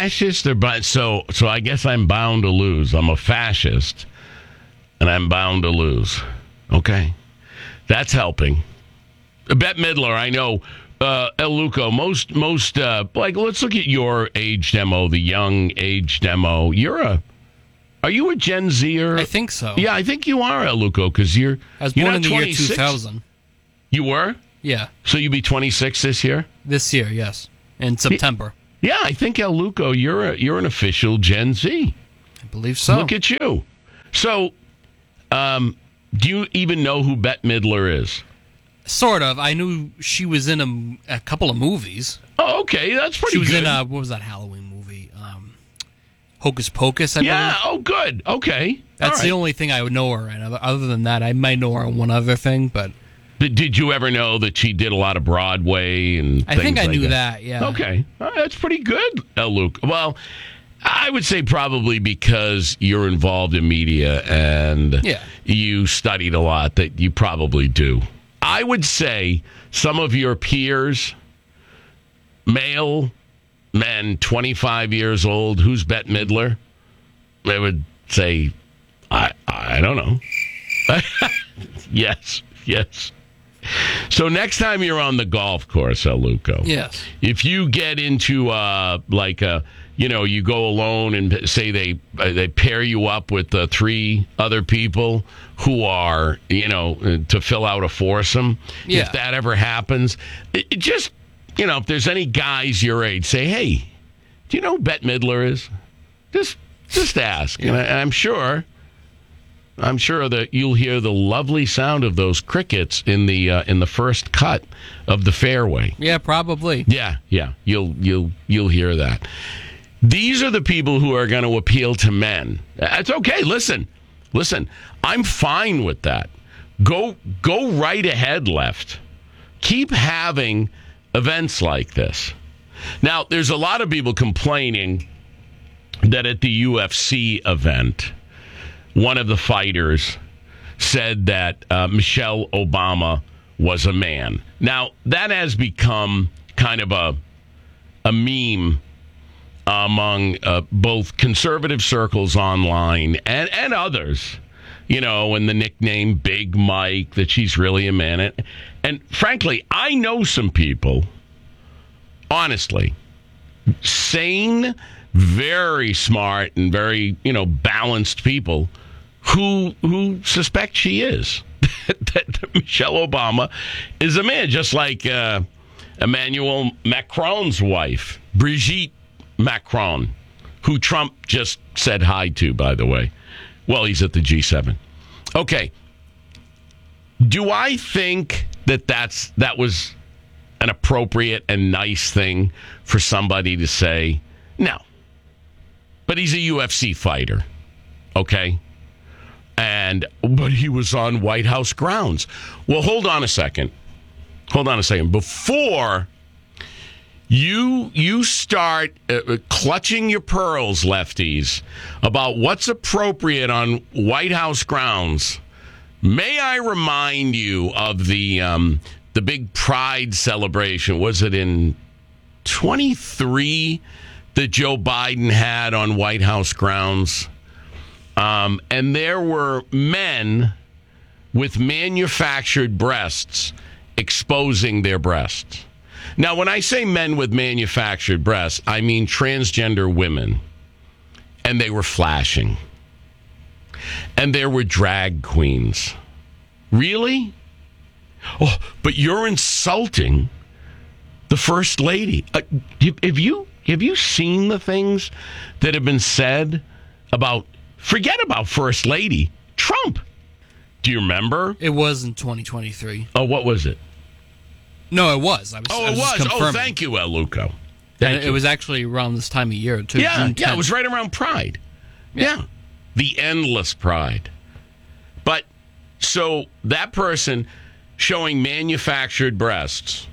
fascist or so I guess I'm bound to lose. I'm a fascist, and I'm bound to lose. Okay, that's helping. Bette Midler, I know. El Luco, most like let's look at your age demo, the young age demo. Are you a Gen Zer? I think so. Yeah, I think you are, El Luco, because I was born in the year 2000. You were? Yeah. So you'll be 26 this year? This year, yes, in September. Yeah, I think El Luco, you're an official Gen Z. I believe so. Look at you. So, do you even know who Bette Midler is? Sort of. I knew she was in a couple of movies. Oh, okay. That's pretty good. She was in, what was that Halloween movie? Hocus Pocus, I believe. Yeah, oh, good. Okay. That's the only thing I would know her in. Other than that, I might know her on one other thing, but... Did you ever know that she did a lot of Broadway and things like that? I think I knew that, yeah. Okay. That's pretty good, Luke. Well, I would say probably because you're involved in media and you studied a lot that you probably do. I would say some of your peers, male men 25 years old, who's Bette Midler, they would say, I don't know. Yes. So next time you're on the golf course, El Luco, yes. If you get into you go alone and say they pair you up with 3 other people who are, to fill out a foursome. Yeah. If that ever happens, it just, if there's any guys your age, say, hey, do you know who Bette Midler is? Just ask. Yeah. And I'm sure that you'll hear the lovely sound of those crickets in the first cut of the fairway. Yeah, probably. Yeah. You'll hear that. These are the people who are going to appeal to men. That's okay. Listen. I'm fine with that. Go right ahead, left. Keep having events like this. Now, there's a lot of people complaining that at the UFC event, one of the fighters said that Michelle Obama was a man. Now, that has become kind of a meme among both conservative circles online and others, and the nickname Big Mike, that she's really a man. And frankly, I know some people, honestly, sane, very smart and very, balanced people who suspect she is. that Michelle Obama is a man, just like Emmanuel Macron's wife, Brigitte Macron, who Trump just said hi to, by the way. Well, he's at the G7. Okay. Do I think that was an appropriate and nice thing for somebody to say? No. But he's a UFC fighter. Okay? But he was on White House grounds. Well, hold on a second. Before you start clutching your pearls, lefties, about what's appropriate on White House grounds, may I remind you of the big Pride celebration? Was it in 23 that Joe Biden had on White House grounds? And there were men with manufactured breasts exposing their breasts. Now, when I say men with manufactured breasts, I mean transgender women. And they were flashing. And there were drag queens. Really? Oh, but you're insulting the First Lady. Have you seen the things that have been said about, forget about First Lady, Trump? Do you remember? It was in 2023. Oh, what was it? No, it was. It was. Oh, thank you, El Luco. It was actually around this time of year, too. Yeah, it was right around Pride. Yeah. The endless Pride. But, so, that person showing manufactured breasts,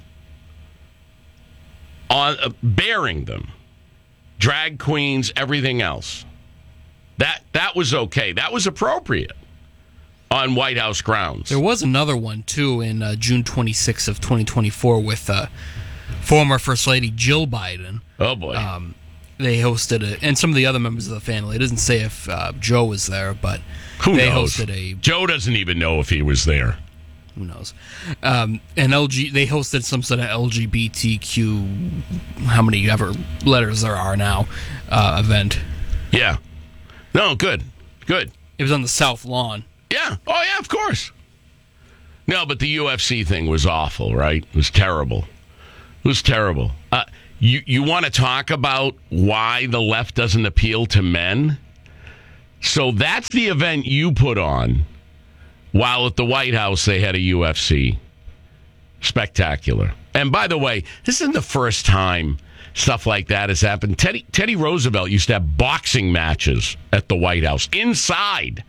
bearing them, drag queens, everything else, that was okay. That was appropriate on White House grounds. There was another one, too, in June 26th of 2024 with former First Lady Jill Biden. Oh, boy. they hosted it, and some of the other members of the family. It doesn't say if Joe was there, but Who they knows? hosted a. Joe doesn't even know if he was there. Who knows? They hosted some sort of LGBTQ, how many ever letters there are now, event. Yeah. No, good. Good. It was on the South Lawn. Yeah. Oh, yeah, of course. No, but the UFC thing was awful, right? It was terrible. It was terrible. You want to talk about why the left doesn't appeal to men? So that's the event you put on while at the White House they had a UFC. Spectacular. And by the way, this isn't the first time stuff like that has happened. Teddy Roosevelt used to have boxing matches at the White House inside.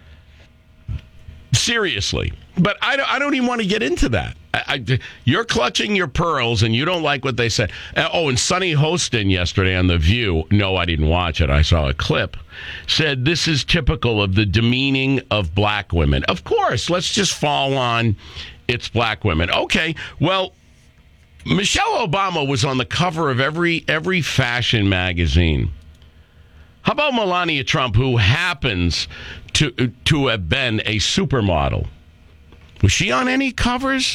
Seriously. But I don't even want to get into that. You're clutching your pearls and you don't like what they said. And Sonny Hostin yesterday on The View, no, I didn't watch it, I saw a clip, said this is typical of the demeaning of black women. Of course, let's just fall on it's black women. Okay, well, Michelle Obama was on the cover of every fashion magazine. How about Melania Trump, who happens to have been a supermodel? Was she on any covers?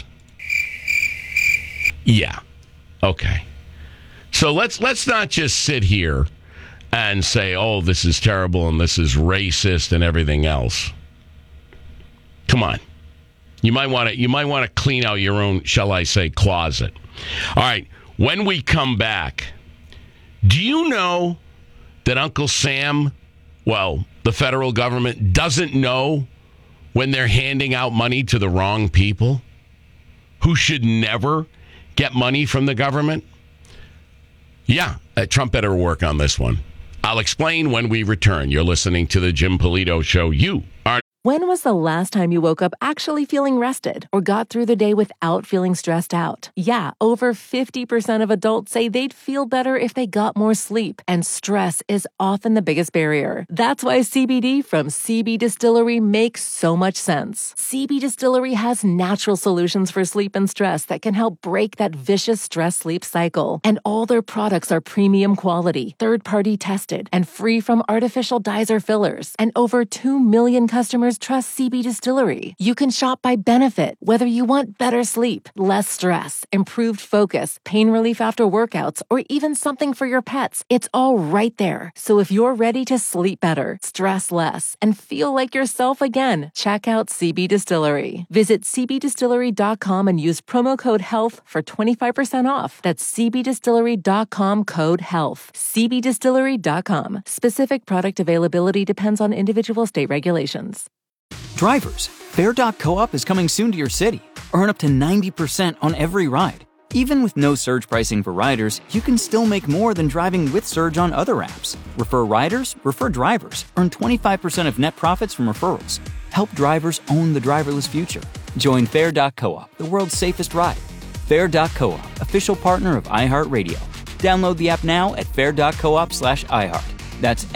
Yeah. Okay. So let's not just sit here and say, "Oh, this is terrible and this is racist and everything else." Come on. You might want to clean out your own, shall I say, closet. All right. When we come back, do you know that Uncle Sam, well, the federal government doesn't know when they're handing out money to the wrong people who should never get money from the government? Yeah, Trump better work on this one. I'll explain when we return. You're listening to the Jim Polito Show. You are. When was the last time you woke up actually feeling rested or got through the day without feeling stressed out? Yeah, over 50% of adults say they'd feel better if they got more sleep, and stress is often the biggest barrier. That's why CBD from CB Distillery makes so much sense. CB Distillery has natural solutions for sleep and stress that can help break that vicious stress-sleep cycle. And all their products are premium quality, third-party tested, and free from artificial dyes or fillers. And over 2 million customers trust CB Distillery. You can shop by benefit, whether you want better sleep, less stress, improved focus, pain relief after workouts, or even something for your pets. It's all right there. So if you're ready to sleep better, stress less, and feel like yourself again, check out CB Distillery. Visit cbdistillery.com and use promo code HEALTH for 25% off. That's cbdistillery.com, code HEALTH. cbdistillery.com. Specific product availability depends on individual state regulations. Drivers, Fair.coop is coming soon to your city. Earn up to 90% on every ride. Even with no surge pricing for riders, you can still make more than driving with Surge on other apps. Refer riders, refer drivers. Earn 25% of net profits from referrals. Help drivers own the driverless future. Join Fair.coop, the world's safest ride. Fair.coop, official partner of iHeartRadio. Download the app now at fair.coop/iHeart. That's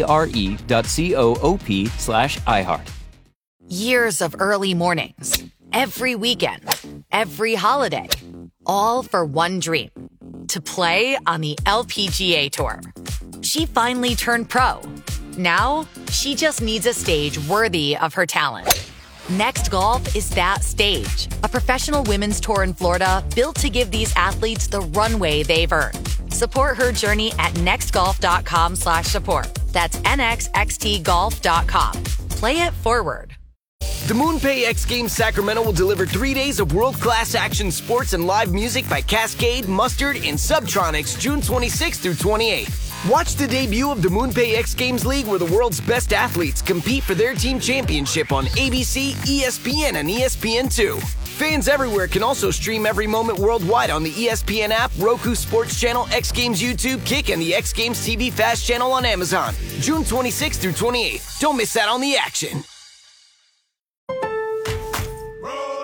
FARE.coop/iHeart. Years of early mornings, every weekend, every holiday, all for one dream, to play on the LPGA Tour. She finally turned pro. Now, she just needs a stage worthy of her talent. Next Golf is that stage, a professional women's tour in Florida built to give these athletes the runway they've earned. Support her journey at nextgolf.com/support. That's nxxtgolf.com. Play it forward. The MoonPay X Games Sacramento will deliver 3 days of world-class action sports and live music by Cascade, Mustard, and Subtronics June 26th through 28th. Watch the debut of the MoonPay X Games League, where the world's best athletes compete for their team championship on ABC, ESPN, and ESPN2. Fans everywhere can also stream every moment worldwide on the ESPN app, Roku Sports Channel, X Games YouTube, Kick, and the X Games TV Fast Channel on Amazon. June 26th through 28th. Don't miss out on the action. From back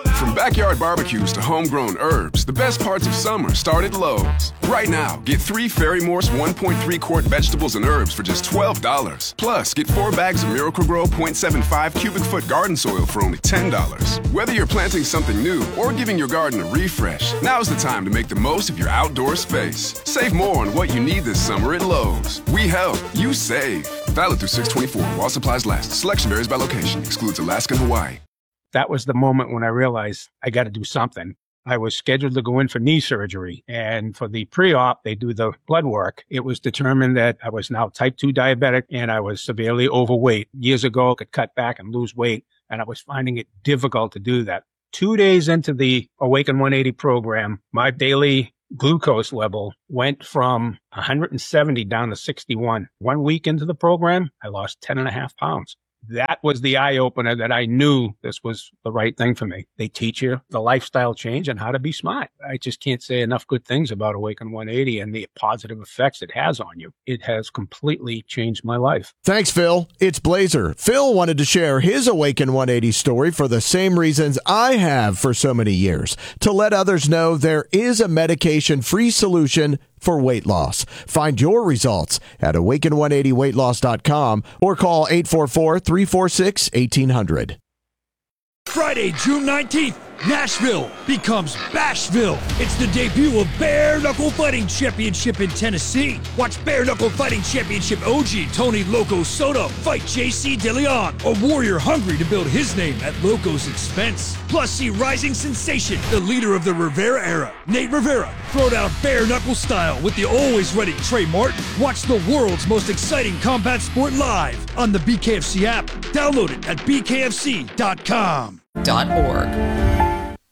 backyard barbecues to homegrown herbs, the best parts of summer start at Lowe's. Right now, get 3 Fairy Morse 1.3 quart vegetables and herbs for just $12. Plus, get 4 bags of Miracle-Gro 0.75 cubic foot garden soil for only $10. Whether you're planting something new or giving your garden a refresh, now's the time to make the most of your outdoor space. Save more on what you need this summer at Lowe's. We help, you save. Valid through 6/24 while supplies last. Selection varies by location. Excludes Alaska and Hawaii. That was the moment when I realized I got to do something. I was scheduled to go in for knee surgery, and for the pre-op, they do the blood work. It was determined that I was now type 2 diabetic and I was severely overweight. Years ago, I could cut back and lose weight, and I was finding it difficult to do that. 2 days into the Awaken 180 program, my daily glucose level went from 170 down to 61. 1 week into the program, I lost 10.5 pounds. That was the eye-opener that I knew this was the right thing for me. They teach you the lifestyle change and how to be smart. I just can't say enough good things about Awaken 180 and the positive effects it has on you. It has completely changed my life. Thanks, Phil. It's Blazer. Phil wanted to share his Awaken 180 story for the same reasons I have for so many years, to let others know there is a medication-free solution for weight loss. Find your results at awaken180weightloss.com or call 844-346-1800. Friday, June 19th, Nashville becomes Bashville. It's the debut of Bare Knuckle Fighting Championship in Tennessee. Watch Bare Knuckle Fighting Championship OG Tony Loco Soto fight JC DeLeon, a warrior hungry to build his name at Loco's expense. Plus, see rising sensation, the leader of the Rivera era, Nate Rivera, throw down bare knuckle style with the always ready Trey Martin. Watch the world's most exciting combat sport live on the BKFC app. Download it at bkfc.com. .org.